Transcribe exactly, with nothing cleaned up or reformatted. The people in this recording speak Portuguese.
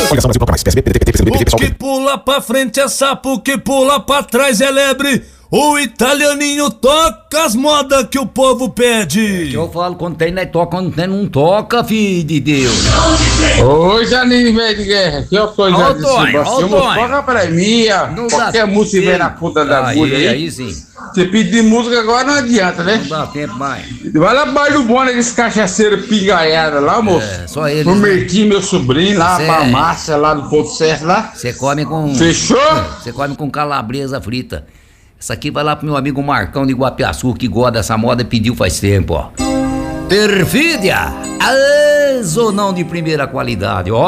O que pula pra frente é sapo, o que pula pra trás é lebre. O italianinho toca as modas que o povo pede. É que eu falo, quando tem, nós toca, quando tem, não toca, filho de Deus. Oi, Janine Velho de Guerra, aqui eu sou Ó, Tonho, ó, Tonho. Toca pra mim, Não qualquer dá música tempo. vem na ponta da Aí, agulha aí. aí sim. Você pedir música agora não adianta, né? Não dá tempo mais. Vai lá baixo do bonde desse cachaceiro pingaiada lá, moço. É, só ele. Pro né? Merquinho, meu sobrinho, lá Cê- pra Márcia, lá do Ponto Certo lá. Você come com. Fechou? Você come com calabresa frita. Essa aqui vai lá pro meu amigo Marcão de Guapiaçu, que gosta dessa moda e pediu faz tempo, ó. Perfídia! Azonão de primeira qualidade, ó.